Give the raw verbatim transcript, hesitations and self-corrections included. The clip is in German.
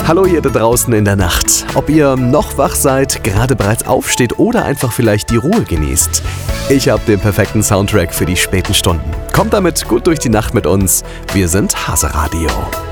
Hallo ihr da draußen in der Nacht. Ob ihr noch wach seid, gerade bereits aufsteht oder einfach vielleicht die Ruhe genießt. Ich habe den perfekten Soundtrack für die späten Stunden. Kommt damit gut durch die Nacht mit uns. Wir sind Hase Radio.